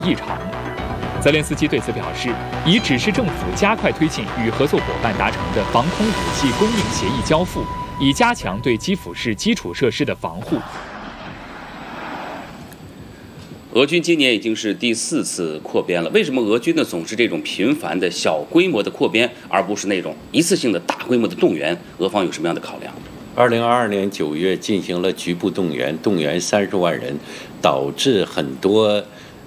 异常。泽连斯基对此表示，已指示政府加快推进与合作伙伴达成的防空武器供应协议交付，以加强对基辅市基础设施的防护。 俄军今年已经是第4次扩编了，为什么俄军呢总是这种频繁的小规模的扩编，而不是那种一次性的大规模的动员？俄方有什么样的考量 ？2022年9月进行了局部动员，动员30万人，导致很多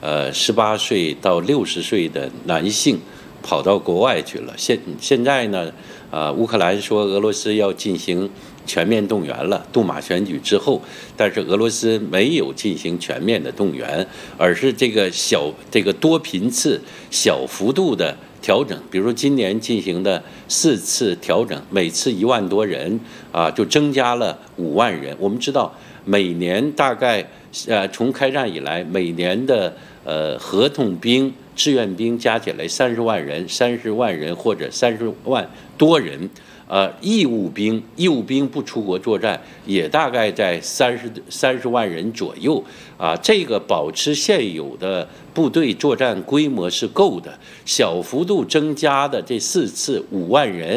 18岁到60岁的男性跑到国外去了。现在呢，乌克兰说俄罗斯要进行全面动员了，杜马选举之后，但是俄罗斯没有进行全面的动员，而是这个多频次、小幅度的调整。比如说今年进行的4次调整，每次1万多人就增加了5万人。我们知道每年大概从开战以来，每年的合同兵、志愿兵加起来30万人或者30万多人。义务兵不出国作战，也大概在30万人左右这个保持现有的部队作战规模是够的。小幅度增加的这4次5万人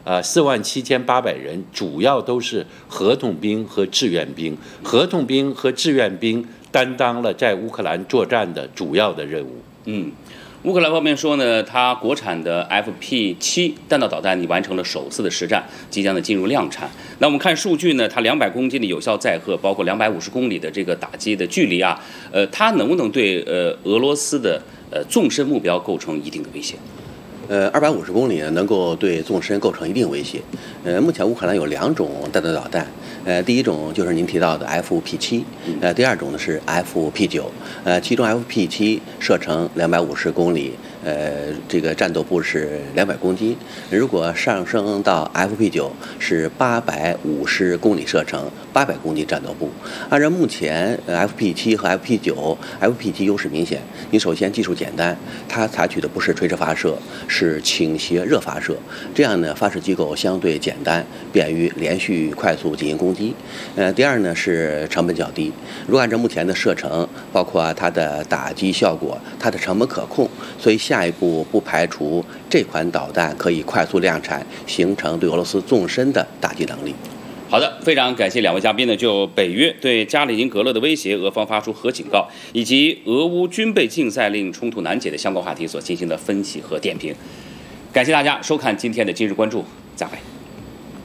，47800人，主要都是合同兵和志愿兵。合同兵和志愿兵担当了在乌克兰作战的主要的任务。 乌克兰方面说呢，它国产的 FP7 弹道导弹已完成了首次的实战，即将进入量产。那我们看数据呢，它200公斤的有效载荷，包括250公里的这个打击的距离它能不能对俄罗斯的纵深目标构成一定的威胁 ？250公里呢，能够对纵深构成一定威胁。目前乌克兰有2种弹道导弹，第一种就是您提到的 FP7，第二种呢是 FP9，其中 FP7 射程250公里，这个战斗部是200公斤，如果上升到 FP9 是850公里射程，800公斤战斗部。按照目前FP7 和 FP9，FP7 优势明显。你首先技术简单，它采取的不是垂直发射，是倾斜热发射，这样呢发射机构相对简单，便于连续快速进行攻击。第二呢是成本较低，如果按照目前的射程，包括它的打击效果，它的成本可控，所以下一步不排除这款导弹可以快速量产，形成对俄罗斯纵深的打击能力。 好的，非常感谢2位嘉宾呢，就北约对加里宁格勒的威胁，俄方发出核警告，以及俄乌军备竞赛令冲突难解的相关话题所进行的分析和点评。感谢大家收看今天的今日关注，再会。